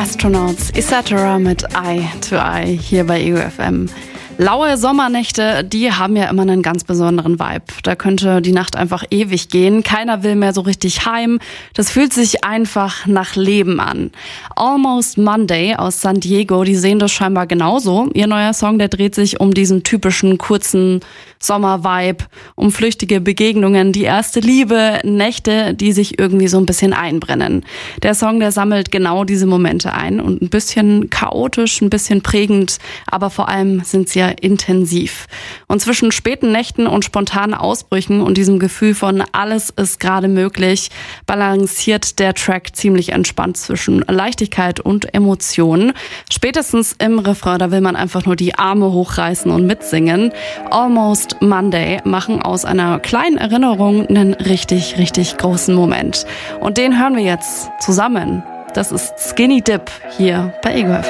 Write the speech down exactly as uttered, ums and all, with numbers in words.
Astronauts et cetera mit Eye to Eye hier bei Ego F M. Laue Sommernächte, die haben ja immer einen ganz besonderen Vibe. Da könnte die Nacht einfach ewig gehen. Keiner will mehr so richtig heim. Das fühlt sich einfach nach Leben an. Almost Monday aus San Diego, die sehen das scheinbar genauso. Ihr neuer Song, der dreht sich um diesen typischen kurzen Sommer-Vibe, um flüchtige Begegnungen, die erste Liebe, Nächte, die sich irgendwie so ein bisschen einbrennen. Der Song, der sammelt genau diese Momente ein und ein bisschen chaotisch, ein bisschen prägend, aber vor allem sind sie ja intensiv. Und zwischen späten Nächten und spontanen Ausbrüchen und diesem Gefühl von alles ist gerade möglich, balanciert der Track ziemlich entspannt zwischen Leichtigkeit und Emotionen. Spätestens im Refrain, da will man einfach nur die Arme hochreißen und mitsingen. Almost Monday machen aus einer kleinen Erinnerung einen richtig, richtig großen Moment. Und den hören wir jetzt zusammen. Das ist Skinny Dip hier bei Ego F M.